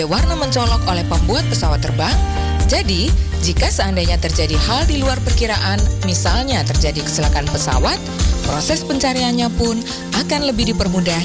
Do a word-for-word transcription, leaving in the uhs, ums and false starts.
warna mencolok oleh pembuat pesawat terbang. Jadi, jika seandainya terjadi hal di luar perkiraan, misalnya terjadi kecelakaan pesawat, proses pencariannya pun akan lebih dipermudah